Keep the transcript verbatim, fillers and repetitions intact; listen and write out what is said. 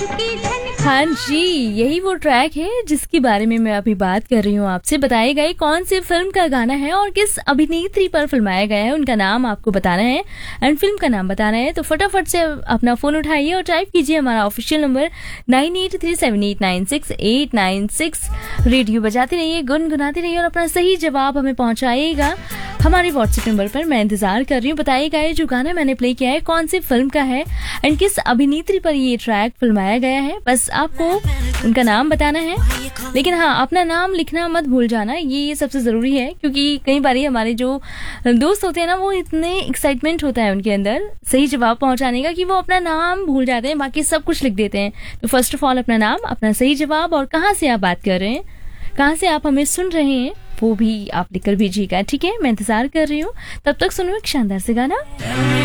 हाँ जी, यही वो ट्रैक है जिसके बारे में मैं अभी बात कर रही हूँ आपसे। बताइएगा ये कौन सी फिल्म का गाना है और किस अभिनेत्री पर फिल्माया गया है, उनका नाम आपको बताना है एंड फिल्म का नाम बताना है। तो फटाफट से अपना फोन उठाइए और टाइप कीजिए हमारा official number nine eight three seven eight nine six eight nine six. Radio बजाते रहिए, गुनगुनाते रहिए और अपना सही जवाब हमें पहुंचाइएगा हमारे व्हाट्सएप नंबर पर। मैं इंतजार कर रही हूँ। बताइएगा ये जो गाना मैंने प्ले किया है कौन सी फिल्म का है एंड किस अभिनेत्री पर ये ट्रैक फिल्माया गया है। बस आपको उनका नाम बताना है, लेकिन हाँ अपना नाम लिखना मत भूल जाना, ये सबसे ज़रूरी है, क्योंकि कई बार हमारे जो दोस्त होते हैं ना वो इतने एक्साइटमेंट होता है उनके अंदर सही जवाब पहुंचाने का कि वो अपना नाम भूल जाते हैं, बाकी सब कुछ लिख देते हैं। तो फर्स्ट ऑफ ऑल अपना नाम, अपना सही जवाब और कहाँ से आप बात कर रहे हैं, कहाँ से आप हमें सुन रहे हैं, वो भी आप लिखकर भेजिएगा। ठीक है, मैं इंतजार कर रही हूँ। तब तक सुनो एक शानदार से गाना।